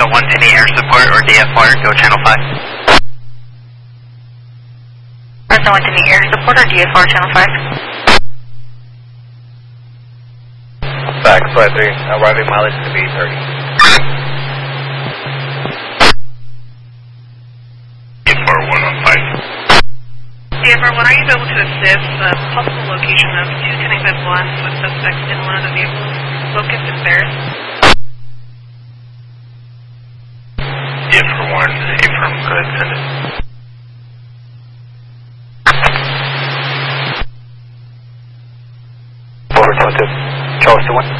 Delta 1 to the air support or DFR, go channel 5. Delta 1 to the air support or DFR, channel 5. Back, flight 3, arriving mileage to be 30. DFR 1 on 5. DFR 1, are you able to assist the possible location of two connected ones with suspects in one of the vehicles? Focus and Ferris. DFR 1, affirm, go ahead, send it. Over to Charleston 1.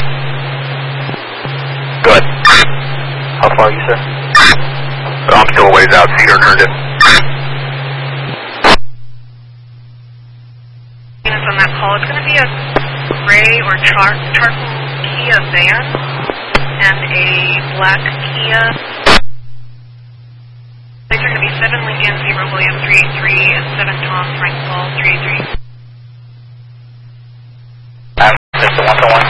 Good. How far are you, sir? I'm still a ways out, Cedar and Herndon. Units on that call, it's going to be a gray or charcoal Kia van and a black Kia. These are going to be 7 Lincoln, 0 William 383, and 7 Tom Frank Paul 383. Mr. 1-1.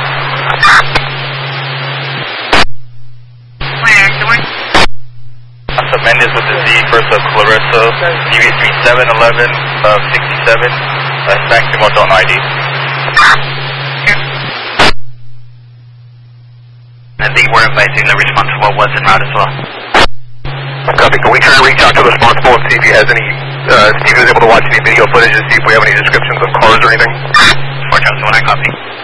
Mendez with the Z, first of Clarissa, TV 3711 of 67, maximum on ID. I think we're advising the responsible was en route as well. Copy. Can we try to reach out to the responsible and see if he has any, see if he was able to watch any video footage and see if we have any descriptions of cars or anything? 4 Charles 1, I copy.